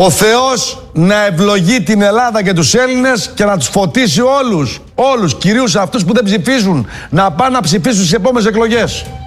Ο Θεός να ευλογεί την Ελλάδα και τους Έλληνες και να τους φωτίσει όλους, κυρίως αυτούς που δεν ψηφίζουν, να πάνε να ψηφίσουν στις επόμενες εκλογές.